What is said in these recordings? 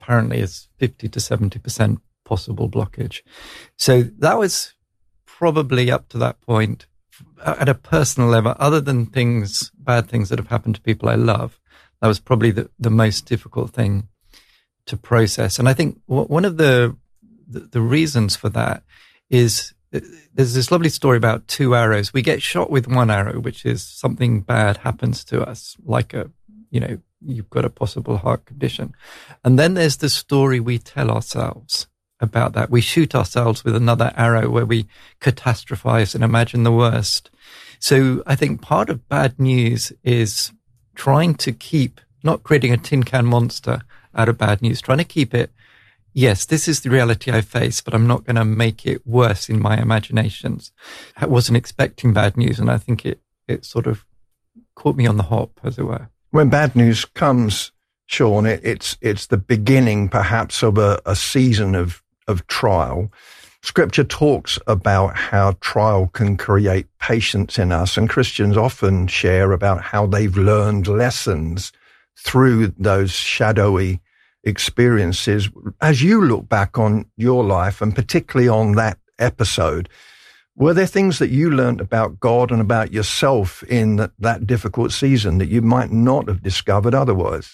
apparently is 50 to 70% possible blockage. So that was probably up to that point at a personal level, other than bad things that have happened to people I love. That was probably the most difficult thing to process. And I think one of the reasons for that is there's this lovely story about two arrows. We get shot with one arrow, which is something bad happens to us, like you've got a possible heart condition. And then there's the story we tell ourselves about that. We shoot ourselves with another arrow where we catastrophize and imagine the worst. So I think part of bad news is trying to keep, not creating a tin can monster out of bad news, trying to keep it, yes, this is the reality I face, but I'm not going to make it worse in my imaginations. I wasn't expecting bad news, and I think it sort of caught me on the hop, as it were. When bad news comes, Sean, it's the beginning perhaps of a season of trial. Scripture talks about how trial can create patience in us, and Christians often share about how they've learned lessons through those shadowy experiences. As you look back on your life, and particularly on that episode, were there things that you learned about God and about yourself in that difficult season that you might not have discovered otherwise?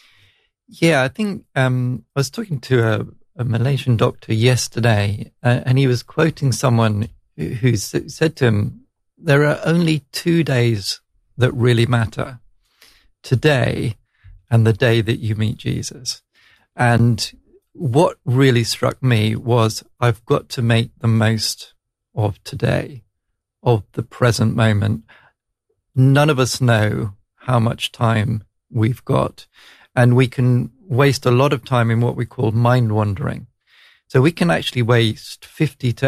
Yeah, I think I was talking to a Malaysian doctor yesterday, and he was quoting someone who said to him, there are only 2 days that really matter, today and the day that you meet Jesus. And what really struck me was I've got to make the most of today, of the present moment. None of us know how much time we've got, and we can waste a lot of time in what we call mind wandering. So we can actually waste 50 to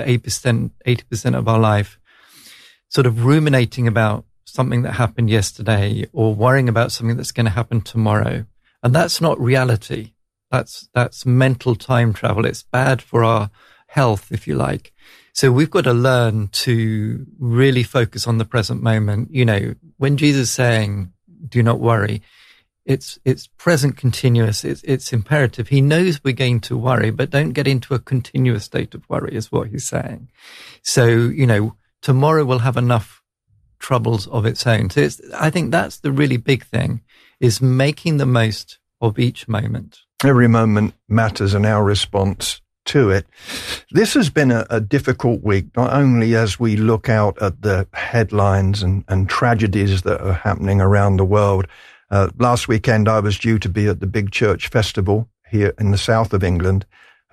80% of our life sort of ruminating about something that happened yesterday or worrying about something that's going to happen tomorrow. And that's not reality. That's mental time travel. It's bad for our health, if you like. So we've got to learn to really focus on the present moment. When Jesus is saying, do not worry, it's present continuous. It's imperative. He knows we're going to worry, but don't get into a continuous state of worry is what he's saying. So, tomorrow will have enough troubles of its own. So I think that's the really big thing, is making the most of each moment. Every moment matters, and our response to it. This has been a difficult week, not only as we look out at the headlines and tragedies that are happening around the world. Last weekend, I was due to be at the Big Church Festival here in the south of England.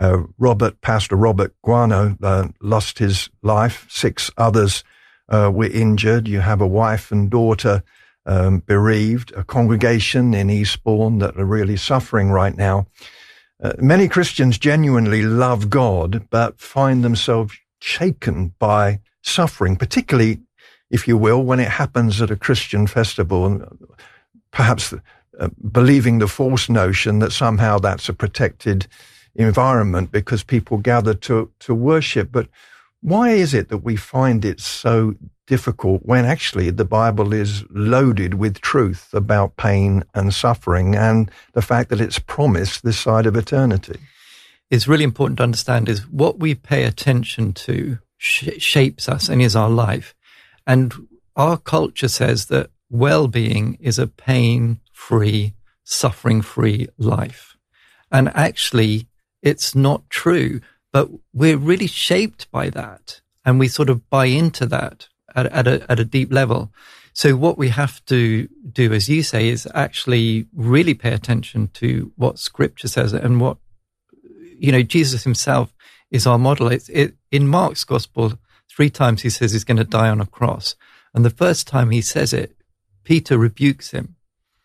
Pastor Robert Guano lost his life. 6 others were injured. You have a wife and daughter bereaved, a congregation in Eastbourne that are really suffering right now. Many Christians genuinely love God, but find themselves shaken by suffering, particularly, if you will, when it happens at a Christian festival, and perhaps believing the false notion that somehow that's a protected environment because people gather to worship. But why is it that we find it so difficult when actually the Bible is loaded with truth about pain and suffering and the fact that it's promised this side of eternity? It's really important to understand is what we pay attention to shapes us and is our life. And our culture says that well-being is a pain-free, suffering-free life. And actually, it's not true, but we're really shaped by that. And we sort of buy into that at a deep level. So what we have to do, as you say, is actually really pay attention to what Scripture says and what, Jesus himself is our model. In Mark's Gospel, 3 times he says he's going to die on a cross. And the first time he says it, Peter rebukes him.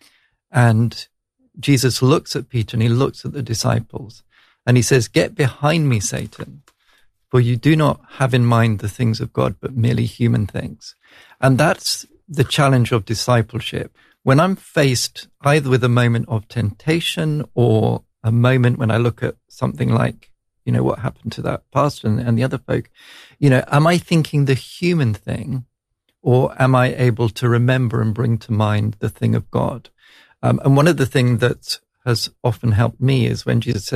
And Jesus looks at Peter and he looks at the disciples and he says, "Get behind me, Satan, for you do not have in mind the things of God, but merely human things." And that's the challenge of discipleship. When I'm faced either with a moment of temptation or a moment when I look at something like, what happened to that pastor and the other folk, am I thinking the human thing, or am I able to remember and bring to mind the thing of God? And one of the things that has often helped me is when she says,